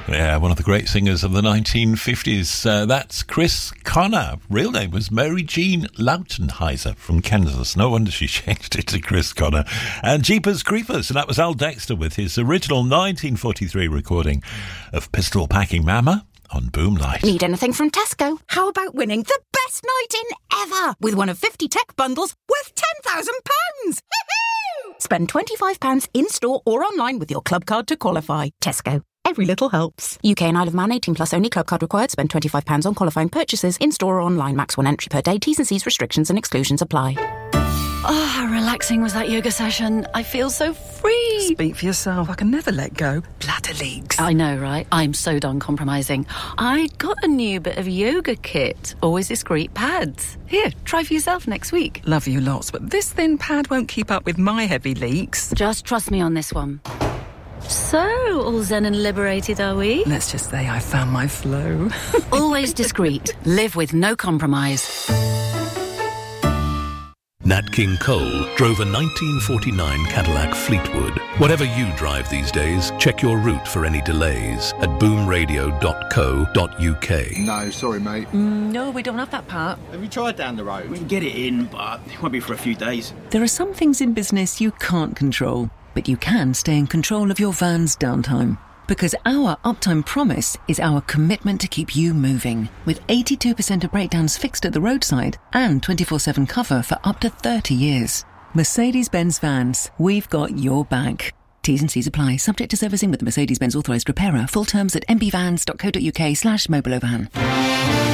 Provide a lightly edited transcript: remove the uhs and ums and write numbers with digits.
Yeah, one of the great singers of the 1950s. That's Chris Connor. Real name was Mary Jean Lautenheiser from Kansas. No wonder she changed it to Chris Connor. And Jeepers Creepers. And that was Al Dexter with his original 1943 recording of Pistol Packing Mama on Boomlight. Need anything from Tesco? How about winning the best night in ever with one of 50 tech bundles worth £10,000? Spend £25 in-store or online with your club card to qualify. Tesco. Every little helps. UK and Isle of Man 18 plus only. Club card required. Spend £25 on qualifying purchases in-store or online. Max 1 entry per day. T's and C's, restrictions and exclusions apply. Oh, how relaxing was that yoga session. I feel so free. Speak for yourself. I can never let go. Bladder leaks. I know, right? I'm so done compromising. I got a new bit of yoga kit. Always discreet pads. Here, try for yourself next week. Love you lots, but this thin pad won't keep up with my heavy leaks. Just trust me on this one. So, all zen and liberated, are we? Let's just say I found my flow. Always discreet. Live with no compromise. Nat King Cole drove a 1949 Cadillac Fleetwood. Whatever you drive these days, check your route for any delays at boomradio.co.uk. No, sorry, mate. No, we don't have that part. Have you tried down the road? We can get it in, but it won't be for a few days. There are some things in business you can't control, but you can stay in control of your van's downtime. Because our uptime promise is our commitment to keep you moving. With 82% of breakdowns fixed at the roadside and 24/7 cover for up to 30 years. Mercedes-Benz Vans, we've got your back. T's and C's apply. Subject to servicing with the Mercedes-Benz authorised repairer. Full terms at mbvans.co.uk/mobilovan.